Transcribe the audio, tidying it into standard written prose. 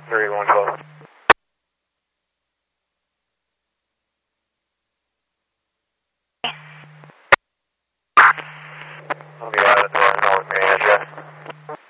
3112. I'll be out at the North Main.